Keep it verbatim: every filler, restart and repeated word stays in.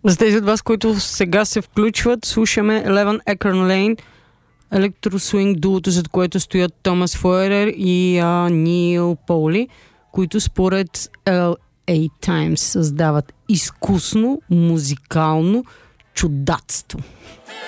За тези от вас, които сега се включват, слушаме Eleven Acre Lane, електросуинг дуото, зад което стоят Томас Фойерер и а, Нил Поули, които според Ел Ей Times създават изкусно музикално чудатство.